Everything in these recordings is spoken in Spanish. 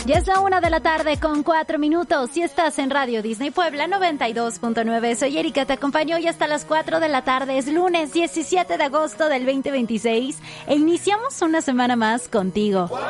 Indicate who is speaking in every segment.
Speaker 1: Ya es la 1:04 con 4 minutos. Si estás en Radio Disney Puebla 92.9, soy Erika, te acompaño hoy hasta las 4 de la tarde. Es lunes 17 de agosto del 2026 e iniciamos una semana más contigo. ¡Wow!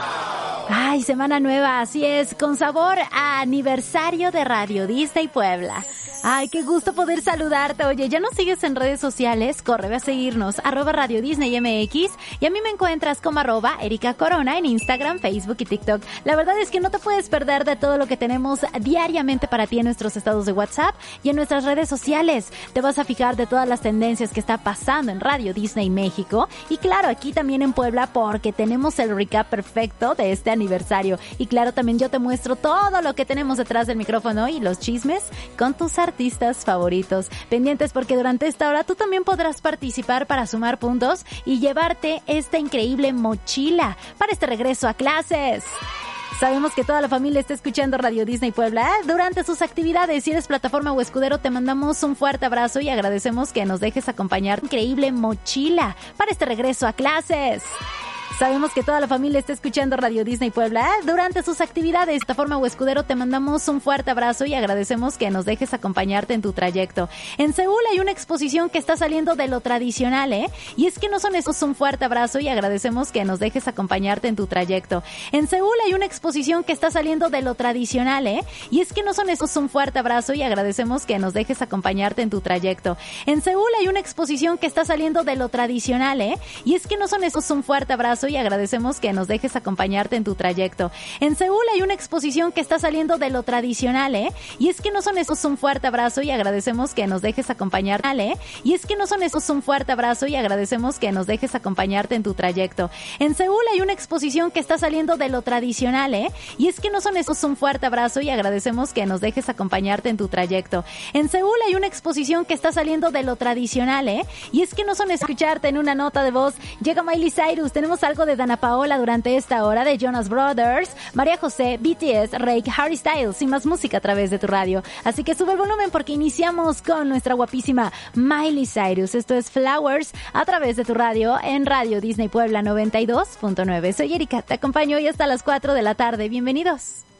Speaker 1: Ay, semana nueva, así es, con sabor a aniversario de Radio Disney Puebla. Ay, qué gusto poder saludarte. Oye, ¿ya nos sigues en redes sociales? Corre, ve a seguirnos, @Radio Disney MX, y a mí me encuentras como @Erika Corona en Instagram, Facebook y TikTok. La verdad es que no te puedes perder de todo lo que tenemos diariamente para ti en nuestros estados de WhatsApp y en nuestras redes sociales. Te vas a fijar de todas las tendencias que está pasando en Radio Disney México y claro, aquí también en Puebla porque tenemos el recap perfecto de este aniversario. Y claro, también yo te muestro todo lo que tenemos detrás del micrófono y los chismes con tus artistas favoritos. Pendientes porque durante esta hora tú también podrás participar para sumar puntos y llevarte esta increíble mochila para este regreso a clases. Sabemos que toda la familia está escuchando Radio Disney Puebla durante sus actividades. Si eres plataforma o escudero, te mandamos un fuerte abrazo y agradecemos que nos dejes acompañar. Increíble mochila para este regreso a clases. Sabemos que toda la familia está escuchando Radio Disney Puebla durante sus actividades. Plataforma o escudero, te mandamos un fuerte abrazo y agradecemos que nos dejes acompañarte en tu trayecto. En Seúl hay una exposición que está saliendo de lo tradicional, y es que no son esos. Un fuerte abrazo y agradecemos que nos dejes acompañarte en tu trayecto. En Seúl hay una exposición que está saliendo de lo tradicional, y es que no son esos. Un fuerte abrazo y agradecemos que nos dejes acompañarte en tu trayecto. En Seúl hay una exposición que está saliendo de lo tradicional, y es que no son esos. Un fuerte abrazo y agradecemos que nos dejes acompañarte en tu trayecto. En Seúl hay una exposición que está saliendo de lo tradicional, y es que no son esos. Un fuerte abrazo y agradecemos que nos dejes acompañarte, y es que no son esos. Un fuerte abrazo y agradecemos que nos dejes acompañarte en tu trayecto. En Seúl hay una exposición que está saliendo de lo tradicional, y es que no son esos. Un fuerte abrazo y agradecemos que nos dejes acompañarte en tu trayecto. En Seúl hay una exposición que está saliendo de lo tradicional, y es que no son escucharte en una nota de voz. Llega Miley Cyrus, tenemos algo de Dana Paola durante esta hora, de Jonas Brothers, María José, BTS, Rake, Harry Styles y más música a través de tu radio. Así que sube el volumen porque iniciamos con nuestra guapísima Miley Cyrus. Esto es Flowers a través de tu radio en Radio Disney Puebla 92.9. Soy Erika, te acompaño hoy hasta las 4 de la tarde. Bienvenidos.